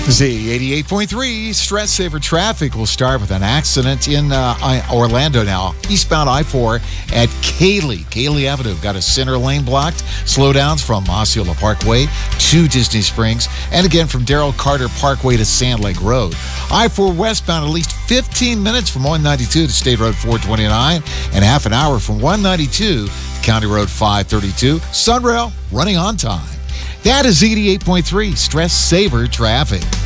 Z88.3 Stress Saver Traffic will start with an accident in Orlando now. Eastbound I-4 at Cayley Avenue. Got a center lane blocked. Slowdowns from Osceola Parkway to Disney Springs. And again from Darrell Carter Parkway to Sand Lake Road. I-4 westbound at least 15 minutes from 192 to State Road 429 and half an hour from 192 to County Road 532. Sunrail running on time. That is Z88.3 Stress Saver Traffic.